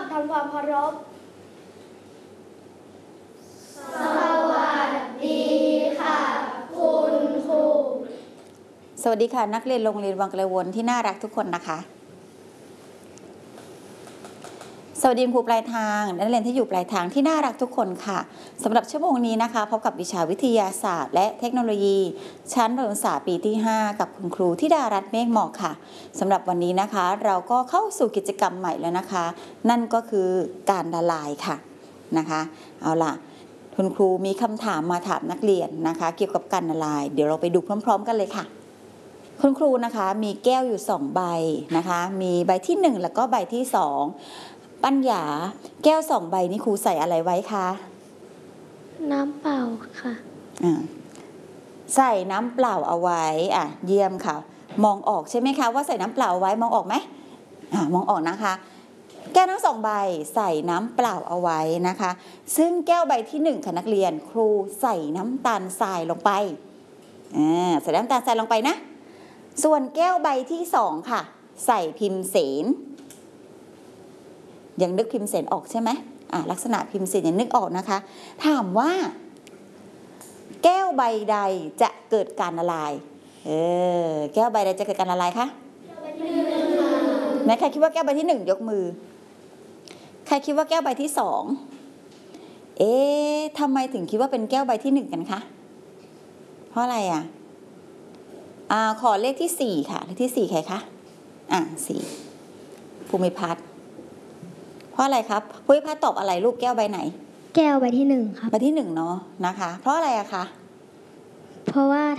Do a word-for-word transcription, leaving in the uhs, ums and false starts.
บทำความเคารพสวัสดีค่ะคุณครูสวัสดีค่ะนักเรียนโรงเรียนวังไกลวนที่น่ารักทุกคนนะคะสวัสดีครูปลายทางนักเรียนที่อยู่ปลายทางที่น่ารักทุกคนค่ะสำหรับชั่วโมงนี้นะคะพบกับวิชาวิทยาศาสตร์และเทคโนโลยีชั้นประถมศึกษาปีที่ห้ากับคุณครูธิดารัตน์เมฆเหมาะค่ะสำหรับวันนี้นะคะเราก็เข้าสู่กิจกรรมใหม่แล้วนะคะนั่นก็คือการละลายค่ะนะคะเอาล่ะคุณครูมีคำถามมาถามนักเรียนนะคะเกี่ยวกับการละลายเดี๋ยวเราไปดูพร้อมๆกันเลยค่ะคุณครูนะคะมีแก้วอยู่สองใบนะคะมีใบที่หนึ่งแล้วก็ใบที่สองปัญญาแก้วสองใบนี้ครูใส่อะไรไว้คะน้ำเปล่าค่ะอ่าใส่น้ำเปล่าเอาไว้อ่ะเยี่ยมค่ะมองออกใช่ไหมคะว่าใส่น้ำเปล่าเอาไว้มองออกไหมอ่ามองออกนะคะแก้วทั้งสองใบใส่น้ำเปล่าเอาไว้นะคะซึ่งแก้วใบที่หนึ่งค่ะนักเรียนครูใส่น้ำตาลทรายลงไปอ่าใส่น้ำตาลทรายลงไปนะส่วนแก้วใบที่สองค่ะใส่พิมเสนยังนึกพิมเสนออกใช่ไหมอ่าลักษณะพิมเสนยังนึกออกนะคะถามว่าแก้วใบใดจะเกิดการละลายเออแก้วใบใดจะเกิดการละลายคะไหนใครคิดว่าแก้วใบที่หนึ่งยกมือใครคิดว่าแก้วใบที่สองเอ๊ะทำไมถึงคิดว่าเป็นแก้วใบที่หนึ่งกันคะเพราะอะไรอ่ะอ่าขอเลขที่สี่ค่ะเลขที่สี่ใครคะอ่ะสี่ภูมิพัฒน์เพราะอะไรครับภูมิพัฒน์ตอบอะไรลูกแก้วใบไหนแก้วใบที่หนึ่งครับใบที่หนึ่งเนาะนะคะเพราะอะไรอะคะเพราะว่า